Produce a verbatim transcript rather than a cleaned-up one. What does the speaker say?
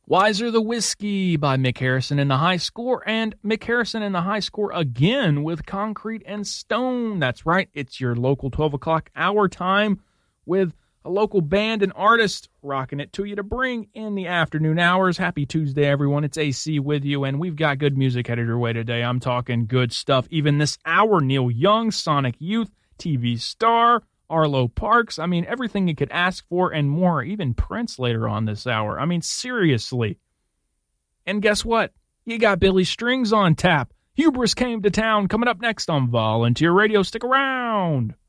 Wiser the Whiskey by Mick Harrison and the High Score, and Mick Harrison and the High Score again with Concrete and Stone. That's right, it's your local twelve o'clock hour time with a local band and artist rocking it to you to bring in the afternoon hours. Happy Tuesday, everyone. It's A C with you, and we've got good music headed your way today. I'm talking good stuff. Even this hour, Neil Young, Sonic Youth, T V star, Arlo Parks. I mean, everything you could ask for and more. Even Prince later on this hour. I mean, seriously. And guess what? You got Billy Strings on tap. Hubris Came to Town coming up next on Volunteer Radio. Stick around.